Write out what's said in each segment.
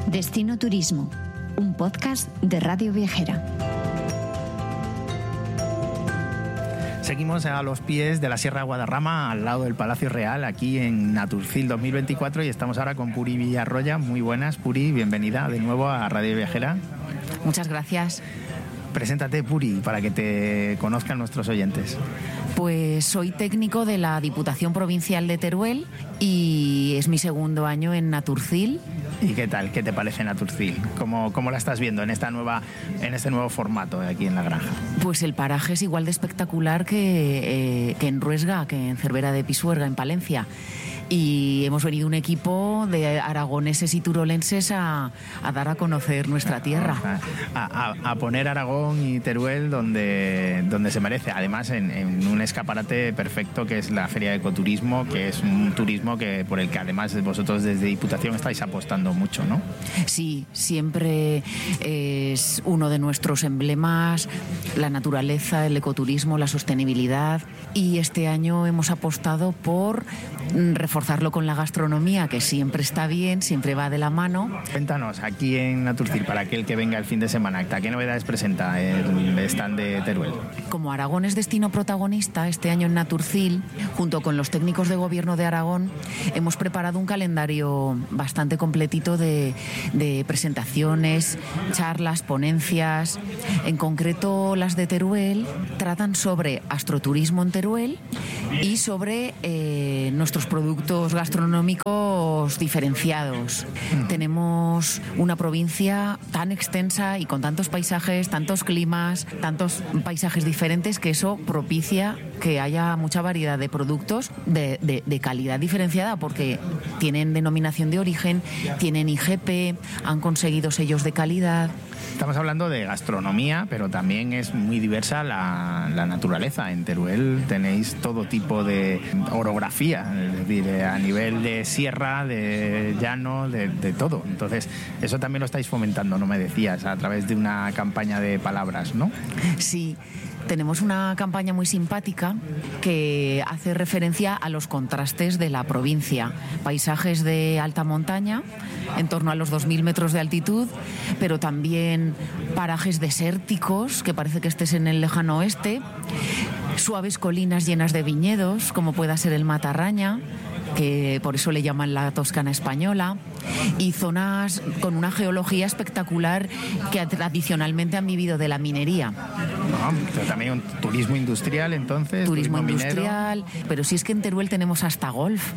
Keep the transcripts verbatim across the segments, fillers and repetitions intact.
Destino Turismo, un podcast de Radio Viajera. Seguimos a los pies de la Sierra de Guadarrama, al lado del Palacio Real, aquí en Naturfil dos mil veinticuatro, y estamos ahora con Puri Villarroya. Muy buenas, Puri, bienvenida de nuevo a Radio Viajera. Muchas gracias. Preséntate, Puri, para que te conozcan nuestros oyentes. Pues soy técnico de la Diputación Provincial de Teruel y es mi segundo año en Naturfil. ¿Y qué tal? ¿Qué te parece Naturfil? ¿Cómo, cómo la estás viendo en esta nueva, en este nuevo formato aquí en la granja? Pues el paraje es igual de espectacular que, eh, que en Ruesga, que en Cervera de Pisuerga, en Palencia. Y hemos venido un equipo de aragoneses y turolenses a, a dar a conocer nuestra tierra. A, a, a poner Aragón y Teruel donde, donde se merece. Además, en, en un escaparate perfecto que es la Feria de Ecoturismo, que es un turismo que por el que además vosotros desde Diputación estáis apostando mucho, ¿no? Sí, siempre es uno de nuestros emblemas, la naturaleza, el ecoturismo, la sostenibilidad. Y este año hemos apostado por reforzarlo con la gastronomía, que siempre está bien, siempre va de la mano. Cuéntanos, aquí en Naturfil, para aquel que venga el fin de semana, ¿qué novedades presenta el stand de Teruel? Como Aragón es destino protagonista, este año en Naturfil, junto con los técnicos de gobierno de Aragón, hemos preparado un calendario bastante completito de, de presentaciones, charlas, ponencias. En concreto, las de Teruel tratan sobre astroturismo en Teruel y sobre eh, nuestros productos gastronómicos diferenciados. Mm. Tenemos una provincia tan extensa y con tantos paisajes, tantos climas, tantos paisajes diferentes, que eso propicia que haya mucha variedad de productos de, de, de calidad diferenciada, porque tienen denominación de origen, tienen I G P, han conseguido sellos de calidad. Estamos hablando de gastronomía, pero también es muy diversa la, la naturaleza. En Teruel tenéis todo tipo de orografía, es decir, a nivel de sierra, de llano, de, de todo. Entonces, eso también lo estáis fomentando, ¿no? Me decías, a través de una campaña de palabras, ¿no? Sí. Tenemos una campaña muy simpática que hace referencia a los contrastes de la provincia. Paisajes de alta montaña, en torno a los dos mil metros de altitud, pero también parajes desérticos, que parece que estés en el lejano oeste, suaves colinas llenas de viñedos, como pueda ser el Matarraña, que por eso le llaman la Toscana española, y zonas con una geología espectacular que tradicionalmente han vivido de la minería. No, pero también un turismo industrial, entonces. Turismo, turismo industrial, minero. Pero si es que en Teruel tenemos hasta golf.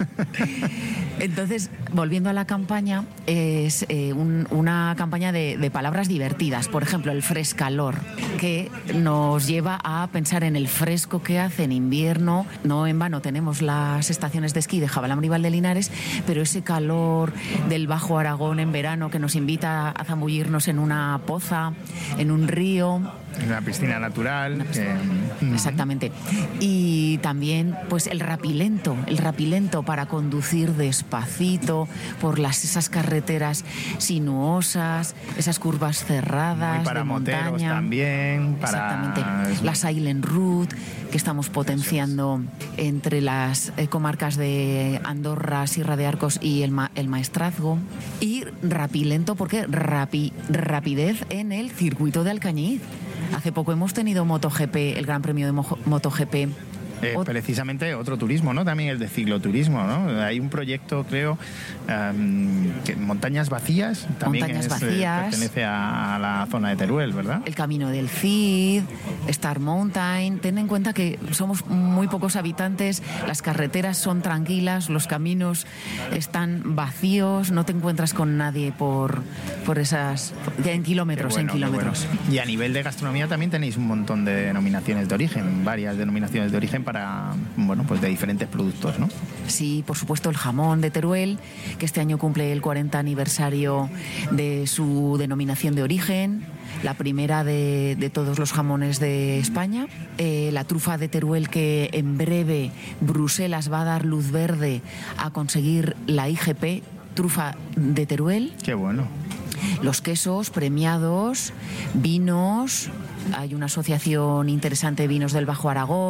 Entonces, volviendo a la campaña, es eh, un, una campaña de, de palabras divertidas. Por ejemplo, el frescalor, que nos lleva a pensar en el fresco que hace en invierno. No en vano tenemos las estaciones de esquí de Jabalambra y Valdelinares, pero ese calor del Bajo Aragón en verano que nos invita a zambullirnos en una poza, en un río. En una piscina natural. Una piscina. Que... Exactamente. Y también, pues, el rapilento, el rapilento para conducir despacito por las, esas carreteras sinuosas, esas curvas cerradas. Muy para de moteros montaña. También. Para... Exactamente. La Silent Route, que estamos potenciando entre las eh, comarcas de Andorra, Sierra de Arcos y el, Ma- el Maestrazgo. Y rapilento, porque rapi- rapidez en el circuito de Alcañiz. Hace poco hemos tenido MotoGP, el Gran Premio de Mo- MotoGP. Eh, precisamente otro turismo, ¿no? También el de cicloturismo, ¿no? Hay un proyecto, creo, um, que Montañas Vacías, también Montañas es, Vacías. Eh, pertenece a, a la zona de Teruel, ¿verdad? El Camino del Cid, Star Mountain. Ten en cuenta que somos muy pocos habitantes, las carreteras son tranquilas, los caminos están vacíos, no te encuentras con nadie por, por esas... Ya en kilómetros, bueno, en kilómetros. Bueno. Y a nivel de gastronomía también tenéis un montón de denominaciones de origen, varias denominaciones de origen para, bueno, pues de diferentes productos, ¿no? Sí, por supuesto, el jamón de Teruel, que este año cumple el cuarenta aniversario de su denominación de origen, la primera de, de todos los jamones de España. Eh, la trufa de Teruel, que en breve Bruselas va a dar luz verde a conseguir la I G P, trufa de Teruel. Qué bueno. Los quesos premiados, vinos, hay una asociación interesante de vinos del Bajo Aragón,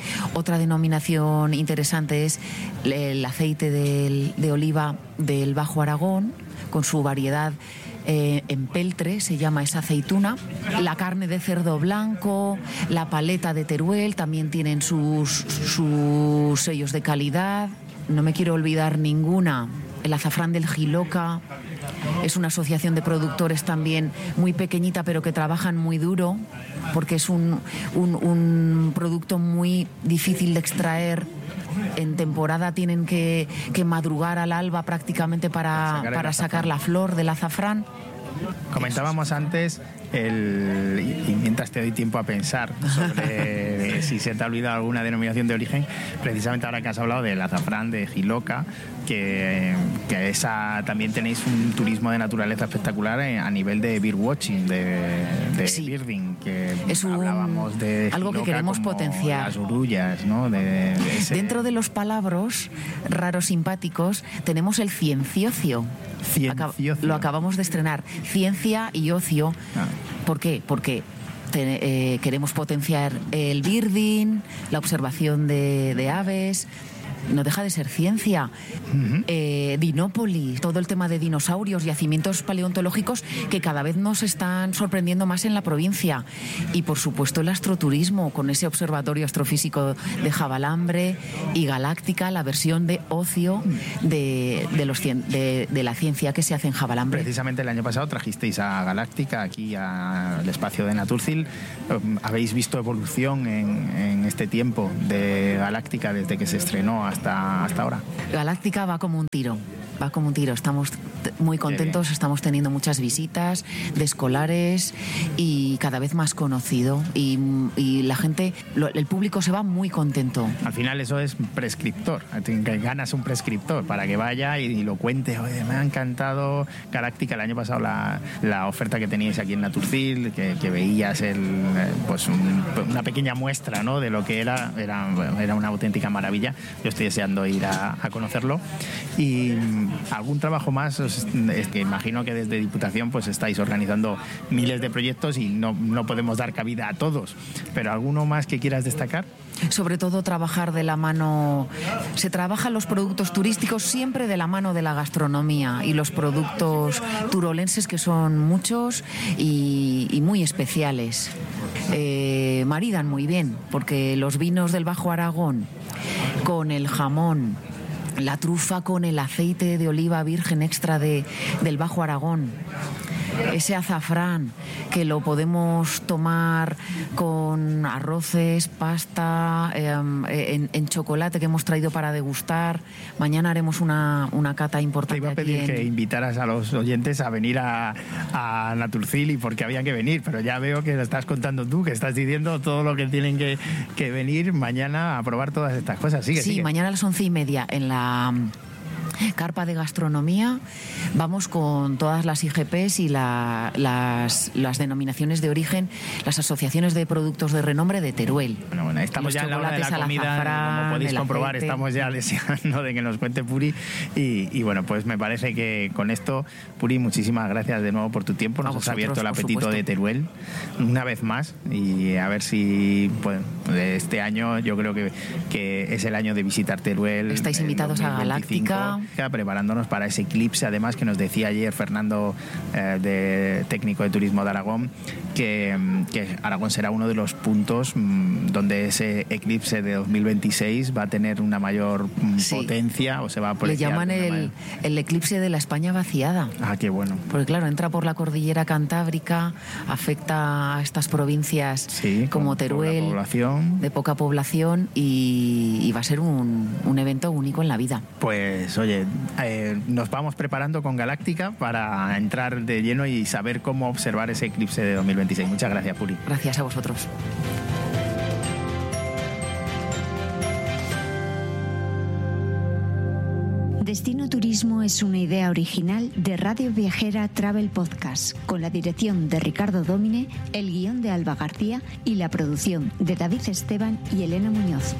Otra denominación interesante es el aceite del, de oliva del Bajo Aragón, con su variedad eh, en peltre, se llama esa aceituna. La carne de cerdo blanco, la paleta de Teruel, también tienen sus, sus sellos de calidad. No me quiero olvidar ninguna. El azafrán del Jiloca es una asociación de productores también muy pequeñita, pero que trabajan muy duro, porque es un, un, un producto muy difícil de extraer. En temporada tienen que, que madrugar al alba prácticamente para, sacar para sacar la flor del azafrán. Comentábamos antes, el, y, y mientras te doy tiempo a pensar sobre si se te ha olvidado alguna denominación de origen, precisamente ahora que has hablado del azafrán de Jiloca, que, que esa también tenéis un turismo de naturaleza espectacular a nivel de birdwatching, de, de sí. birding, que es un, hablábamos de algo Jiloca, que queremos como potenciar. Las orullas, ¿no? De, de ese... Dentro de los palabras raros simpáticos tenemos el cienciocio. Cienciocio. Lo acabamos de estrenar. Ciencia y ocio. Ah. ¿Por qué? Porque te, eh, queremos potenciar el birding, la observación de, de aves. No deja de ser ciencia. Uh-huh. eh, Dinópolis, todo el tema de dinosaurios, yacimientos paleontológicos que cada vez nos están sorprendiendo más en la provincia. Y por supuesto el astroturismo, con ese observatorio astrofísico de Javalambre y Galáctica, la versión de ocio de, de, los, de, de la ciencia que se hace en Javalambre. Precisamente el año pasado trajisteis a Galáctica aquí al espacio de Naturcil. ¿Habéis visto evolución en, en este tiempo de Galáctica desde que se estrenó hasta, hasta ahora? Galáctica va como un tiro, va como un tiro. Estamos muy contentos, estamos teniendo muchas visitas de escolares y cada vez más conocido. Y, y la gente, lo, el público se va muy contento. Al final eso es prescriptor, que ganas un prescriptor para que vaya y, y lo cuente. Oye, me ha encantado Galáctica. El año pasado la, la oferta que teníais aquí en Naturcil, que, que veías el, pues un, una pequeña muestra, ¿no?, de lo que era, era, era una auténtica maravilla. Yo estoy deseando ir a, a conocerlo. Y algún trabajo más, es que imagino que desde Diputación pues estáis organizando miles de proyectos y no, no podemos dar cabida a todos, pero ¿alguno más que quieras destacar? Sobre todo trabajar de la mano, se trabajan los productos turísticos siempre de la mano de la gastronomía y los productos turolenses, que son muchos y, y muy especiales. Eh, maridan muy bien, porque los vinos del Bajo Aragón con el jamón, la trufa con el aceite de oliva virgen extra de, del Bajo Aragón, ese azafrán que lo podemos tomar con arroces, pasta, eh, en, en chocolate que hemos traído para degustar. Mañana haremos una, una cata importante. Te iba a pedir aquí en... que invitaras a los oyentes a venir a, a Naturcil y porque había que venir, pero ya veo que lo estás contando tú, que estás diciendo todo lo que tienen que, que venir mañana a probar todas estas cosas. Sigue, sí, sigue. Mañana a las once y media en la carpa de gastronomía vamos con todas las I G Pes y la, las, las denominaciones de origen, las asociaciones de productos de renombre de Teruel. Bueno, bueno, estamos ya en la hora de la comida, azafrán, como podéis comprobar, aceite. Estamos ya deseando de que nos cuente Puri y, y bueno, pues me parece que con esto, Puri, muchísimas gracias de nuevo por tu tiempo, nos has abierto el apetito de Teruel una vez más y a ver si pues, este año yo creo que, que es el año de visitar Teruel. Estáis invitados a Galáctica. Preparándonos para ese eclipse, además, que nos decía ayer Fernando, eh, de técnico de turismo de Aragón, que, que Aragón será uno de los puntos mmm, donde ese eclipse de dos mil veintiséis va a tener una mayor mmm, sí. potencia o se va a apreciar. Le llaman el, el eclipse de la España vaciada. Ah, qué bueno. Porque claro, entra por la cordillera cantábrica, afecta a estas provincias sí, como Teruel, población. de poca población y, y va a ser un, un evento único en la vida. Pues oye, eh, nos vamos preparando con Galáctica para entrar de lleno y saber cómo observar ese eclipse de dos mil veintiséis. Muchas gracias, Puri. Gracias a vosotros. Destino Turismo es una idea original de Radio Viajera Travel Podcast, con la dirección de Ricardo Dómine, el guión de Alba García y la producción de David Esteban y Elena Muñoz.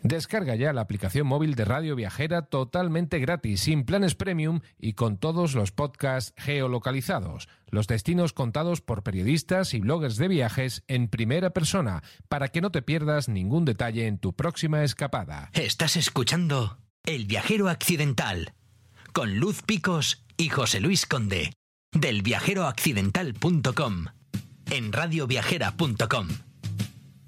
Descarga ya la aplicación móvil de Radio Viajera totalmente gratis, sin planes premium y con todos los podcasts geolocalizados, los destinos contados por periodistas y bloggers de viajes en primera persona, para que no te pierdas ningún detalle en tu próxima escapada. Estás escuchando El Viajero Accidental, con Luz Picos y José Luis Conde, del viajero accidental punto com, en radio viajera punto com.